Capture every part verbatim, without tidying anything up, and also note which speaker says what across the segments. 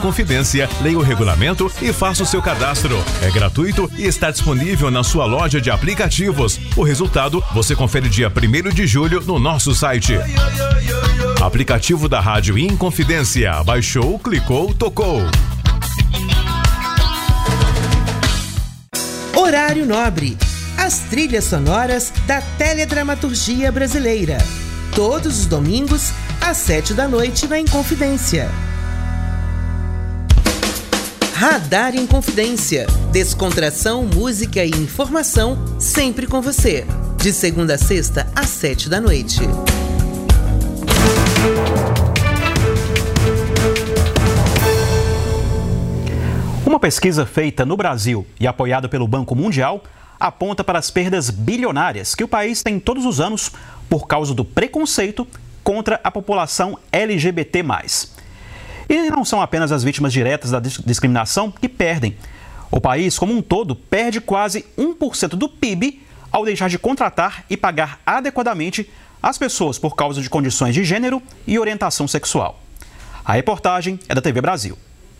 Speaker 1: Inconfidência, leia o regulamento e faça o seu cadastro. É gratuito e está disponível na sua loja de aplicativos. O resultado você confere dia primeiro de julho no nosso site. Aplicativo da Rádio Inconfidência. Baixou, clicou, tocou.
Speaker 2: Horário Nobre. As trilhas sonoras da teledramaturgia brasileira. Todos os domingos, às sete da noite, na Inconfidência. Radar Inconfidência. Descontração, música e informação, sempre com você. De segunda a sexta, às sete da noite.
Speaker 3: Uma pesquisa feita no Brasil e apoiada pelo Banco Mundial aponta para as perdas bilionárias que o país tem todos os anos por causa do preconceito contra a população L G B T mais. E não são apenas as vítimas diretas da discriminação que perdem. O país, como um todo, perde quase um por cento do P I B ao deixar de contratar e pagar adequadamente as pessoas por causa de condições de gênero e orientação sexual. A reportagem é da T V Brasil.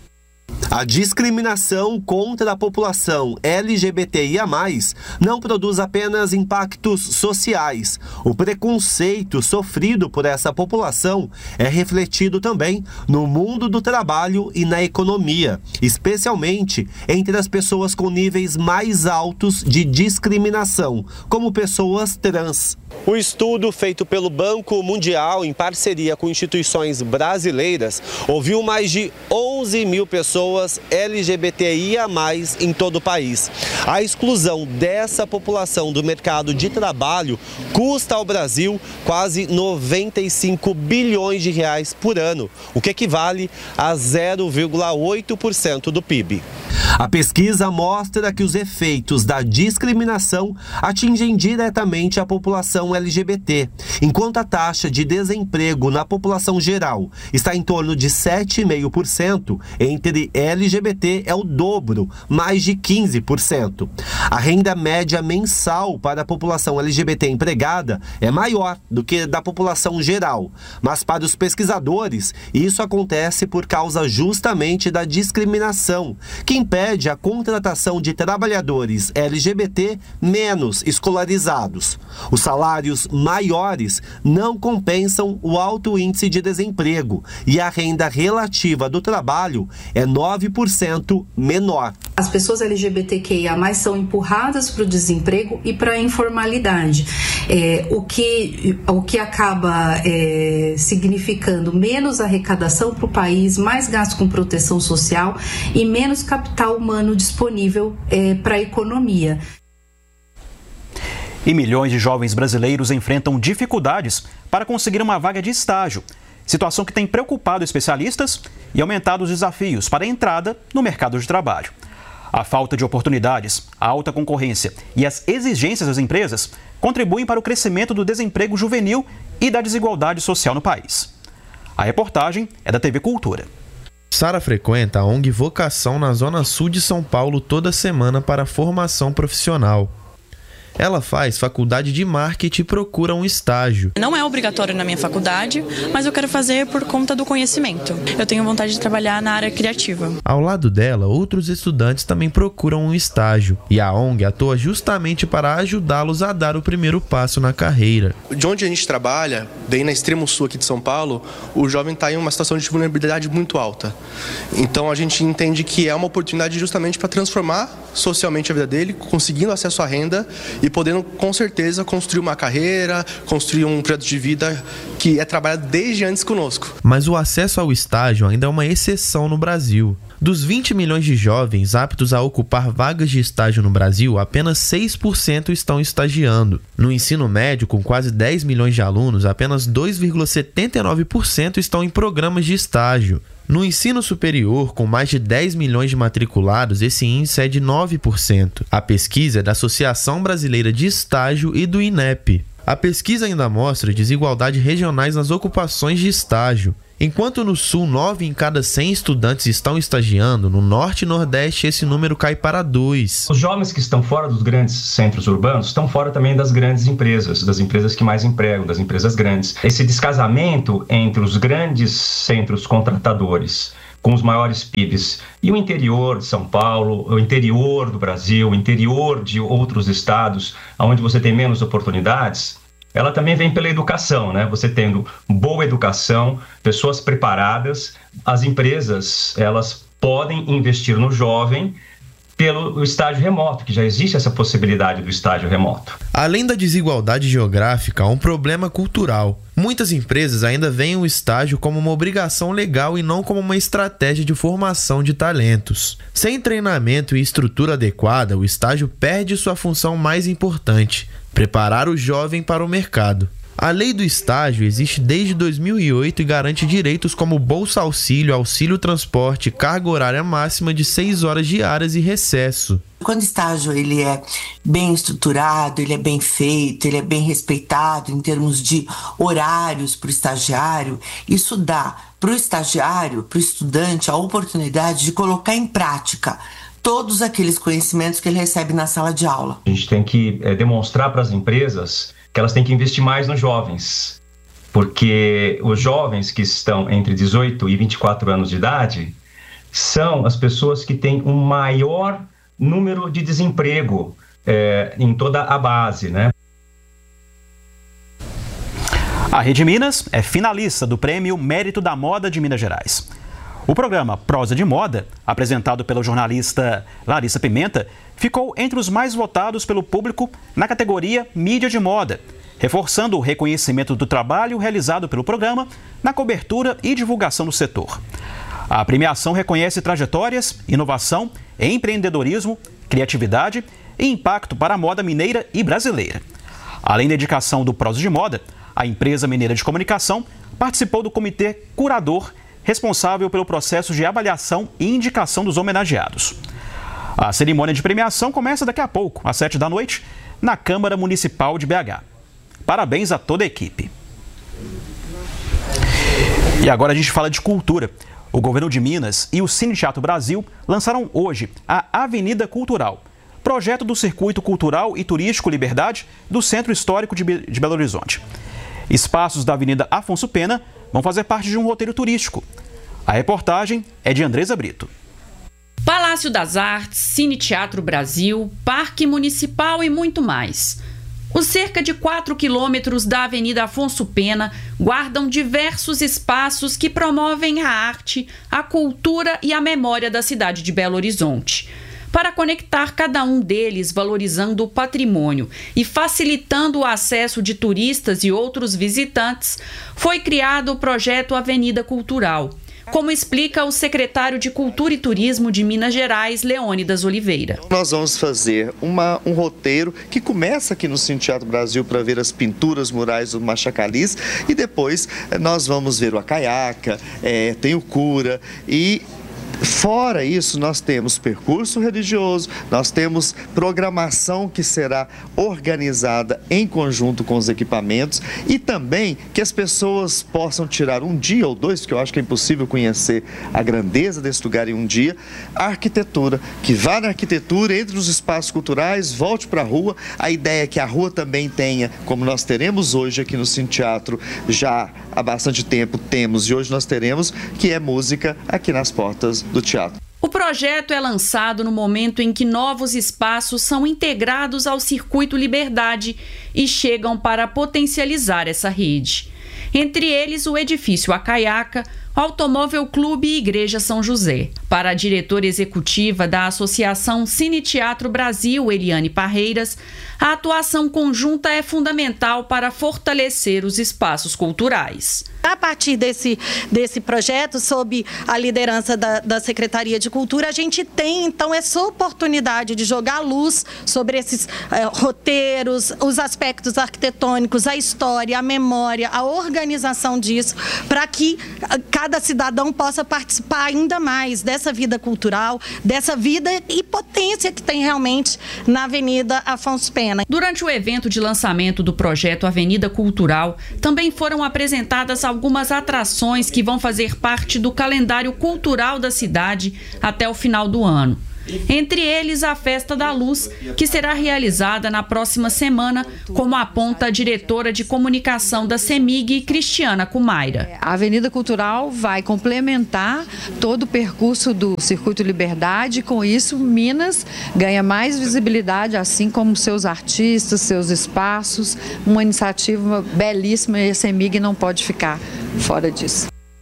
Speaker 4: A discriminação contra a população L G B T I A mais, não produz apenas impactos sociais. O preconceito sofrido por essa população é refletido também no mundo do trabalho e na economia, especialmente entre as pessoas com níveis mais altos de discriminação, como pessoas trans. O estudo feito pelo Banco Mundial, em parceria com instituições brasileiras, ouviu mais de onze mil pessoas L G B T I A mais, em todo o país. A exclusão dessa população do mercado de trabalho custa ao Brasil quase noventa e cinco bilhões de reais por ano, o que equivale a zero vírgula oito por cento do P I B. A pesquisa mostra que os efeitos da discriminação atingem diretamente a população L G B T, enquanto a taxa de desemprego na população geral está em torno de sete vírgula cinco por cento, entre L G B T é o dobro, mais de quinze por cento. A renda média mensal para a população L G B T empregada é maior do que da população geral, mas para os pesquisadores, isso acontece por causa justamente da discriminação, que impede a contratação de trabalhadores L G B T menos escolarizados. Os salários maiores não compensam o alto índice de desemprego e a renda relativa do trabalho é nove por cento menor.
Speaker 5: As pessoas L G B T Q I A mais, são empurradas para o desemprego e para a informalidade, é, o, que, o que acaba é, significando menos arrecadação para o país, mais gasto com proteção social e menos capital humano disponível é, para a economia.
Speaker 3: E milhões de jovens brasileiros enfrentam dificuldades para conseguir uma vaga de estágio, situação que tem preocupado especialistas e aumentado os desafios para a entrada no mercado de trabalho. A falta de oportunidades, a alta concorrência e as exigências das empresas contribuem para o crescimento do desemprego juvenil e da desigualdade social no país. A reportagem é da T V Cultura.
Speaker 6: Sara frequenta a O N G Vocação na Zona Sul de São Paulo toda semana para formação profissional. Ela faz faculdade de marketing e procura um estágio.
Speaker 7: Não é obrigatório na minha faculdade, mas eu quero fazer por conta do conhecimento. Eu tenho vontade de trabalhar na área criativa.
Speaker 6: Ao lado dela, outros estudantes também procuram um estágio. E a O N G atua justamente para ajudá-los a dar o primeiro passo na carreira.
Speaker 8: De onde a gente trabalha, bem na extremo sul aqui de São Paulo, o jovem está em uma situação de vulnerabilidade muito alta. Então a gente entende que é uma oportunidade justamente para transformar socialmente a vida dele, conseguindo acesso à renda e podendo, com certeza, construir uma carreira, construir um projeto de vida que é trabalhado desde antes conosco.
Speaker 6: Mas o acesso ao estágio ainda é uma exceção no Brasil. Dos vinte milhões de jovens aptos a ocupar vagas de estágio no Brasil, apenas seis por cento estão estagiando. No ensino médio, com quase dez milhões de alunos, apenas dois vírgula setenta e nove por cento estão em programas de estágio. No ensino superior, com mais de dez milhões de matriculados, esse índice é de nove por cento. A pesquisa é da Associação Brasileira de Estágio e do INEP. A pesquisa ainda mostra desigualdades regionais nas ocupações de estágio. Enquanto no Sul, nove em cada cem estudantes estão estagiando, no Norte e Nordeste esse número cai para dois.
Speaker 9: Os jovens que estão fora dos grandes centros urbanos estão fora também das grandes empresas, das empresas que mais empregam, das empresas grandes. Esse descasamento entre os grandes centros contratadores com os maiores P I Bs. E o interior de São Paulo, o interior do Brasil, o interior de outros estados, onde você tem menos oportunidades, ela também vem pela educação, né? Você tendo boa educação, pessoas preparadas, as empresas, elas podem investir no jovem pelo estágio remoto, que já existe essa possibilidade do estágio remoto.
Speaker 6: Além da desigualdade geográfica, há um problema cultural. Muitas empresas ainda veem o estágio como uma obrigação legal e não como uma estratégia de formação de talentos. Sem treinamento e estrutura adequada, o estágio perde sua função mais importante: preparar o jovem para o mercado. A lei do estágio existe desde dois mil e oito e garante direitos como Bolsa Auxílio, Auxílio Transporte, carga horária máxima de seis horas diárias e recesso.
Speaker 10: Quando o estágio ele é bem estruturado, ele é bem feito, ele é bem respeitado em termos de horários para o estagiário, isso dá para o estagiário, para o estudante, a oportunidade de colocar em prática todos aqueles conhecimentos que ele recebe na sala de aula.
Speaker 9: A gente tem que é, demonstrar para as empresas que elas têm que investir mais nos jovens, porque os jovens que estão entre dezoito e vinte e quatro anos de idade são as pessoas que têm um maior número de desemprego é, em toda a base, né?
Speaker 3: A Rede Minas é finalista do Prêmio Mérito da Moda de Minas Gerais. O programa Prosa de Moda, apresentado pela jornalista Larissa Pimenta, ficou entre os mais votados pelo público na categoria Mídia de Moda, reforçando o reconhecimento do trabalho realizado pelo programa na cobertura e divulgação do setor. A premiação reconhece trajetórias, inovação, empreendedorismo, criatividade e impacto para a moda mineira e brasileira. Além da indicação do Prosa de Moda, a empresa mineira de comunicação participou do comitê curador responsável pelo processo de avaliação e indicação dos homenageados. A cerimônia de premiação começa daqui a pouco, às sete da noite, na Câmara Municipal de B H. Parabéns a toda a equipe. E agora a gente fala de cultura. O governo de Minas e o Cine Teatro Brasil lançaram hoje a Avenida Cultural, projeto do Circuito Cultural e Turístico Liberdade do Centro Histórico de Belo Horizonte. Espaços da Avenida Afonso Pena vão fazer parte de um roteiro turístico. A reportagem é de Andresa Brito.
Speaker 11: Palácio das Artes, Cine Teatro Brasil, Parque Municipal e muito mais. Os cerca de quatro quilômetros da Avenida Afonso Pena guardam diversos espaços que promovem a arte, a cultura e a memória da cidade de Belo Horizonte. Para conectar cada um deles, valorizando o patrimônio e facilitando o acesso de turistas e outros visitantes, foi criado o projeto Avenida Cultural, como explica o secretário de Cultura e Turismo de Minas Gerais, Leônidas Oliveira.
Speaker 12: Nós vamos fazer uma, um roteiro que começa aqui no Cine Teatro Brasil para ver as pinturas murais do Machacaliz e depois nós vamos ver o Acaiaca, é, tem o Cura e... Fora isso, nós temos percurso religioso, nós temos programação que será organizada em conjunto com os equipamentos e também que as pessoas possam tirar um dia ou dois, porque eu acho que é impossível conhecer a grandeza desse lugar em um dia, a arquitetura, que vá na arquitetura, entre os espaços culturais, volte para a rua. A ideia é que a rua também tenha, como nós teremos hoje aqui no Cine Teatro, já há bastante tempo temos e hoje nós teremos, que é música aqui nas portas do teatro.
Speaker 11: O projeto é lançado no momento em que novos espaços são integrados ao Circuito Liberdade e chegam para potencializar essa rede. Entre eles, o edifício Acaiaca, Automóvel Clube e Igreja São José. Para a diretora executiva da Associação Cine Teatro Brasil, Eliane Parreiras, a atuação conjunta é fundamental para fortalecer os espaços culturais.
Speaker 13: A partir desse, desse projeto, sob a liderança da, da Secretaria de Cultura, a gente tem, então, essa oportunidade de jogar luz sobre esses eh, roteiros, os aspectos arquitetônicos, a história, a memória, a organização disso, para que cada cidadão possa participar ainda mais dessa vida cultural, dessa vida e potência que tem realmente na Avenida Afonso Pena.
Speaker 11: Durante o evento de lançamento do projeto Avenida Cultural, também foram apresentadas algumas atrações que vão fazer parte do calendário cultural da cidade até o final do ano. entre eles a Festa da Luz, que será realizada na próxima semana, como aponta a diretora de comunicação da CEMIG, Cristiana Cumaira.
Speaker 14: A Avenida Cultural vai complementar todo o percurso do Circuito Liberdade, com isso Minas ganha mais visibilidade, assim como seus artistas, seus espaços, uma iniciativa belíssima e a CEMIG não pode ficar fora disso.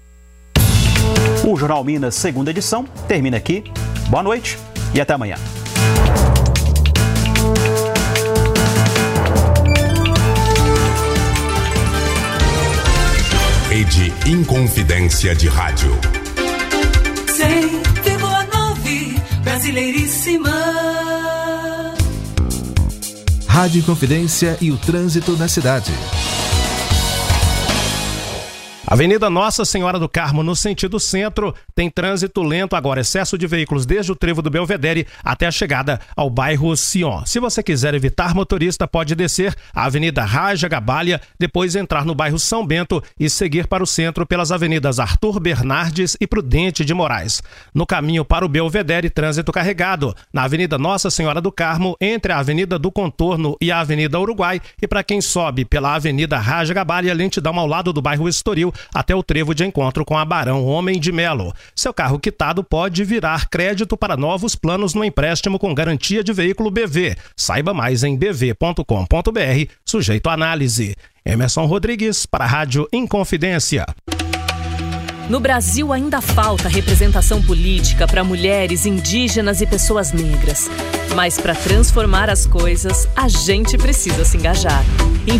Speaker 3: O Jornal Minas, segunda edição, termina aqui. Boa noite e até amanhã.
Speaker 15: Rede Inconfidência de Rádio.
Speaker 16: cem vírgula nove Brasileiríssima.
Speaker 17: Rádio Inconfidência e o trânsito na cidade.
Speaker 18: Avenida Nossa Senhora do Carmo, no sentido centro, tem trânsito lento agora, excesso de veículos desde o trevo do Belvedere até a chegada ao bairro Sion. Se você quiser evitar motorista, pode descer a Avenida Raja Gabalha, depois entrar no bairro São Bento e seguir para o centro pelas avenidas Arthur Bernardes e Prudente de Moraes. No caminho para o Belvedere, trânsito carregado na Avenida Nossa Senhora do Carmo, entre a Avenida do Contorno e a Avenida Uruguai, e para quem sobe pela Avenida Raja Gabalha, lentidão ao lado do bairro Estoril, até o trevo de encontro com a Barão Homem de Melo. Seu carro quitado pode virar crédito para novos planos no empréstimo com garantia de veículo B V. Saiba mais em b v ponto com ponto b r, sujeito à análise. Emerson Rodrigues, para a Rádio Inconfidência.
Speaker 19: No Brasil ainda falta representação política para mulheres, indígenas e pessoas negras. Mas para transformar as coisas, a gente precisa se engajar.